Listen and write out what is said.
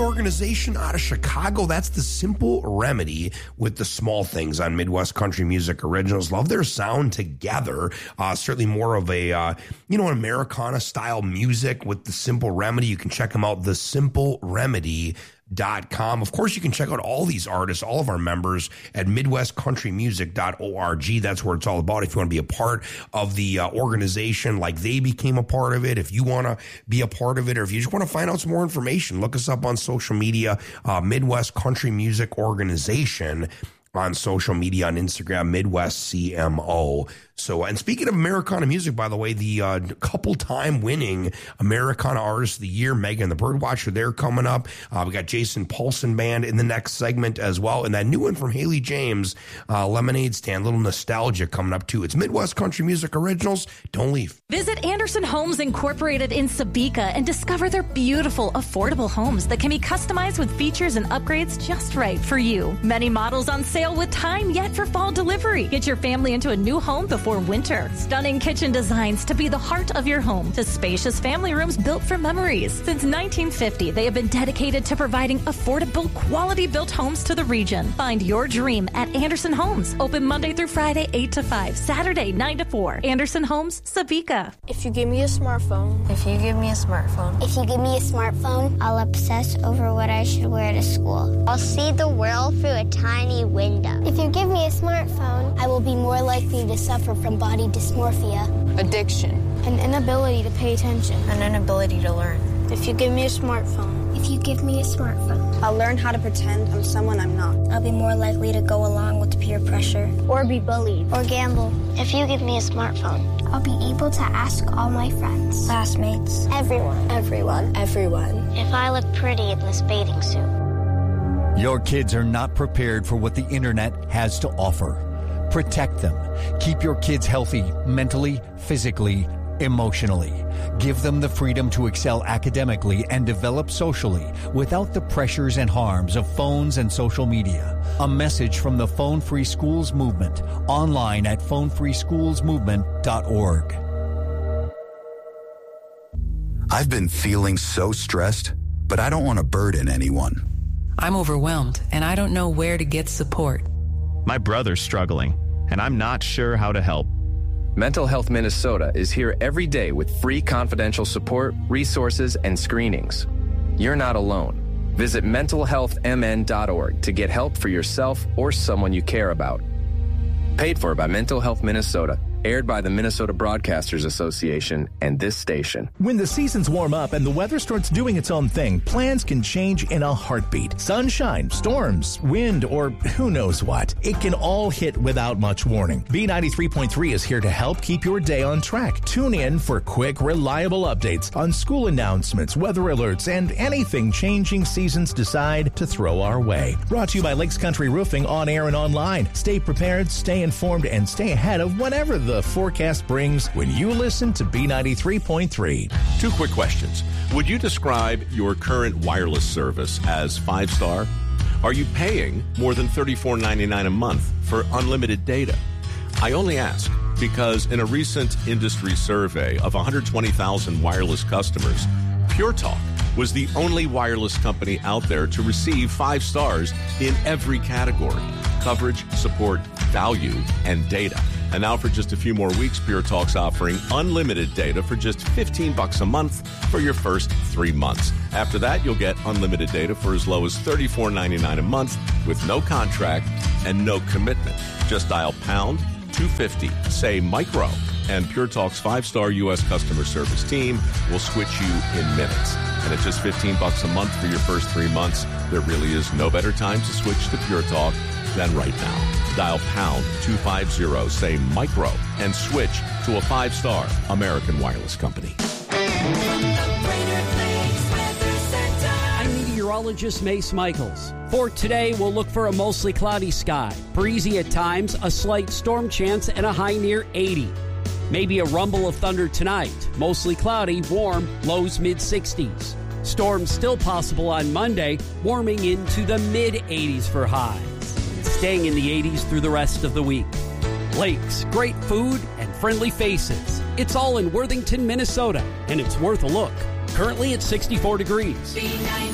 organization out of Chicago. That's the Simple Remedy with the small things on Midwest Country Music Originals. Love their sound together. Certainly more of a, an Americana style music with the Simple Remedy. You can check them out, thesimpleremedy.com. Of course, you can check out all these artists, all of our members at midwestcountrymusic.org. That's where it's all about. If you want to be a part of the organization like they became a part of it, if you want to be a part of it, or if you just want to find out some more information, look us up on social media, Midwest Country Music Organization on social media, on Instagram, Midwest CMO. So, and speaking of Americana music, by the way, the couple-time winning Americana Artist of the Year, Megan the Birdwatcher, they're coming up. We got Jason Paulson Band in the next segment as well. And that new one from Haley James, Lemonade Stand, little nostalgia coming up too. It's Midwest Country Music Originals. Don't leave. Visit Anderson Homes Incorporated in Sabika and discover their beautiful, affordable homes that can be customized with features and upgrades just right for you. Many models on sale with time yet for fall delivery. Get your family into a new home before winter. Stunning kitchen designs to be the heart of your home, to spacious family rooms built for memories. Since 1950, they have been dedicated to providing affordable, quality-built homes to the region. Find your dream at Anderson Homes. Open Monday through Friday, 8 to 5, Saturday, 9 to 4. Anderson Homes, Sabika. If you give me a smartphone. If you give me a smartphone. If you give me a smartphone, I'll obsess over what I should wear to school. I'll see the world through a tiny window. If you give me a smartphone, I will be more likely to suffer from body dysmorphia, Addiction. an inability to pay attention, An inability to learn. If you give me a smartphone. If you give me a smartphone, I'll learn how to pretend I'm someone I'm not. I'll be more likely to go along with peer pressure, or be bullied, or gamble. if you give me a smartphone, I'll be able to ask all my friends, Classmates. everyone, Everyone. if I look pretty in this bathing suit. Your kids are not prepared for what the internet has to offer. Protect them. Keep your kids healthy mentally, physically, emotionally. Give them the freedom to excel academically and develop socially without the pressures and harms of phones and social media. A message from the Phone Free Schools Movement, online at phonefreeschoolsmovement.org. I've been feeling so stressed, but I don't want to burden anyone. I'm overwhelmed, and I don't know where to get support. My brother's struggling, and I'm not sure how to help. Mental Health Minnesota is here every day with free confidential support, resources, and screenings. You're not alone. Visit mentalhealthmn.org to get help for yourself or someone you care about. Paid for by Mental Health Minnesota. Aired by the Minnesota Broadcasters Association and this station. When the seasons warm up and the weather starts doing its own thing, plans can change in a heartbeat. Sunshine, storms, wind, or who knows what. It can all hit without much warning. B93.3 is here to help keep your day on track. Tune in for quick, reliable updates on school announcements, weather alerts, and anything changing seasons decide to throw our way. Brought to you by Lakes Country Roofing on air and online. Stay prepared, stay informed, and stay ahead of whatever the forecast brings when you listen to B93.3. Two quick questions. Would you describe your current wireless service as 5-star? Are you paying more than $34.99 a month for unlimited data? I only ask because in a recent industry survey of 120,000 wireless customers, Pure Talk was the only wireless company out there to receive 5 stars in every category: coverage, support, value, and data. And now for just a few more weeks, Pure Talk's offering unlimited data for just $15 a month for your first 3 months. After that, you'll get unlimited data for as low as $34.99 a month with no contract and no commitment. Just dial pound 250, say micro, and Pure Talk's 5-star U.S. customer service team will switch you in minutes. And at just $15 a month for your first 3 months, there really is no better time to switch to Pure Talk than right now. Dial pound 250, say micro, and switch to a 5-star American wireless company. I'm meteorologist Mace Michaels. For today, we'll look for a mostly cloudy sky. Breezy at times, a slight storm chance, and a high near 80. Maybe a rumble of thunder tonight. Mostly cloudy, warm, lows mid-60s. Storms still possible on Monday, warming into the mid-80s for highs. Staying in the 80s through the rest of the week. Lakes, great food, and friendly faces. It's all in Worthington, Minnesota, and it's worth a look. Currently at 64 degrees.